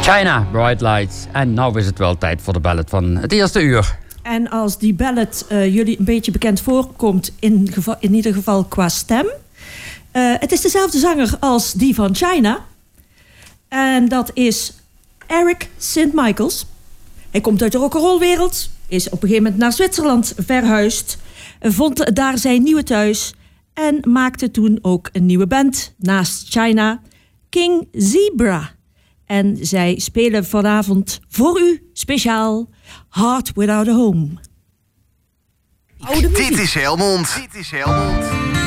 China, Bright Lights. En nou is het wel tijd voor de ballad van het eerste uur. En als die ballad jullie een beetje bekend voorkomt, in ieder geval qua stem. Het is dezelfde zanger als die van China. En dat is Eric St. Michaels. Hij komt uit de rock'n'rollwereld. Is op een gegeven moment naar Zwitserland verhuisd. Vond daar zijn nieuwe thuis. En maakte toen ook een nieuwe band naast China. King Zebra. En zij spelen vanavond voor u speciaal Heart Without a Home. Dit is Helmond. Dit is Helmond.